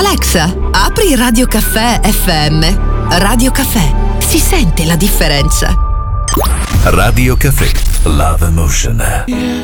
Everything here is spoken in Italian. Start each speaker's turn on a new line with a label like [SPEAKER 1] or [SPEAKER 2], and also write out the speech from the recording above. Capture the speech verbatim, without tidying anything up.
[SPEAKER 1] Alexa, apri Radio Caffè F M. Radio Caffè, si sente la differenza.
[SPEAKER 2] Radio Caffè, Love Emotion.